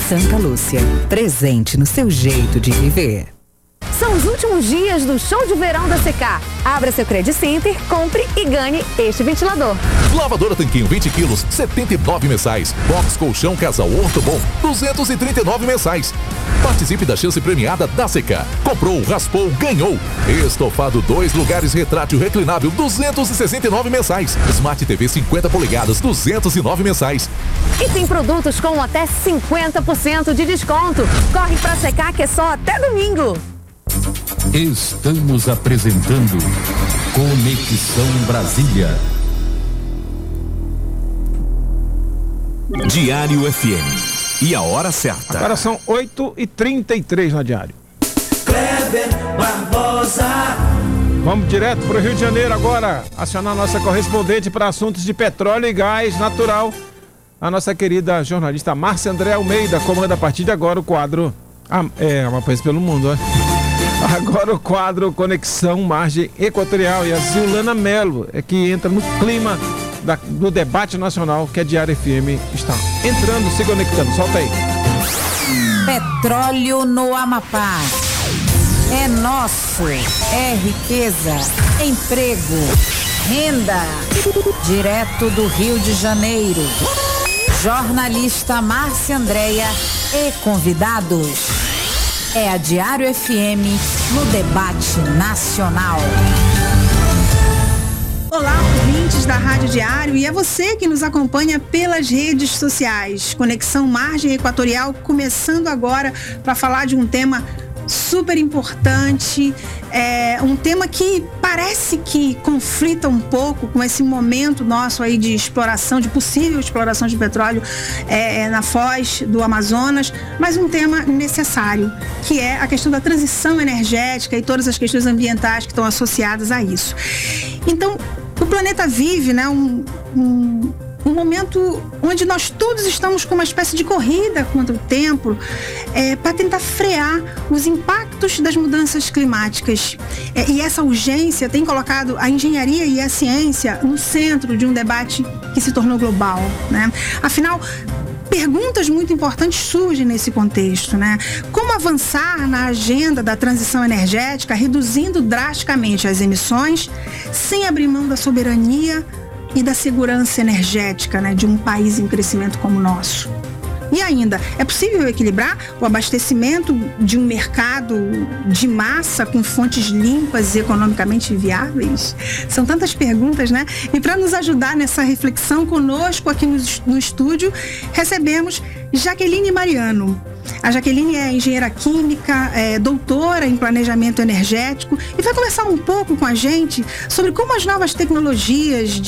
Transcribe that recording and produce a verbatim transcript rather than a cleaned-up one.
Santa Lúcia, presente no seu jeito de viver. São os últimos dias do show de verão da Secar. Abra seu Credit Center, compre e ganhe este ventilador. Lavadora Tanquinho vinte quilos, setenta e nove mensais. Box Colchão Casal Ortobon, duzentos e trinta e nove mensais. Participe da chance premiada da Secar. Comprou, raspou, ganhou. Estofado dois lugares retrátil reclinável, duzentos e sessenta e nove mensais. Smart T V cinquenta polegadas, duzentos e nove mensais. E tem produtos com até cinquenta por cento de desconto. Corre pra Secar que é só até domingo. Estamos apresentando Conexão Brasília. Diário F M. E a hora certa. Agora são oito e trinta e três na Diário. Kleber Barbosa. Vamos direto para o Rio de Janeiro agora. Acionar nossa correspondente para assuntos de petróleo e gás natural. A nossa querida jornalista Márcia André Almeida comanda a partir de agora o quadro. Ah, é, uma coisa pelo mundo, ó. Agora o quadro Conexão Margem Equatorial. E a Zilana Mello é que entra no clima da, do debate nacional que a Diário F M está entrando, se conectando. Solta aí. Petróleo no Amapá. É nosso. É riqueza, emprego, renda. Direto do Rio de Janeiro. Jornalista Márcia Andréia e convidados. É a Diário F M no debate nacional. Olá, ouvintes da Rádio Diário, e é você que nos acompanha pelas redes sociais. Conexão Margem Equatorial começando agora para falar de um tema super importante, é um tema que parece que conflita um pouco com esse momento nosso aí de exploração, de possível exploração de petróleo é, na foz do Amazonas, mas um tema necessário, que é a questão da transição energética e todas as questões ambientais que estão associadas a isso. Então, o planeta vive, né, um, um um momento onde nós todos estamos com uma espécie de corrida contra o tempo é, para tentar frear os impactos das mudanças climáticas. É, e essa urgência tem colocado a engenharia e a ciência no centro de um debate que se tornou global, né? Afinal, perguntas muito importantes surgem nesse contexto, né? Como avançar na agenda da transição energética, reduzindo drasticamente as emissões, sem abrir mão da soberania e da segurança energética, né, de um país em crescimento como o nosso. E ainda, é possível equilibrar o abastecimento de um mercado de massa com fontes limpas e economicamente viáveis? São tantas perguntas, né? E para nos ajudar nessa reflexão conosco aqui no, no estúdio, recebemos Jaqueline Mariano. A Jaqueline é engenheira química, é doutora em planejamento energético e vai conversar um pouco com a gente sobre como as novas tecnologias de